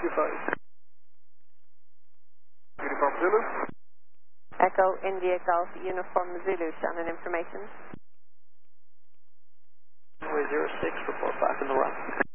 25. Uniform Zulu. Echo India Golf Uniform Zulu, Shannon information. Runway 06, report back on the run.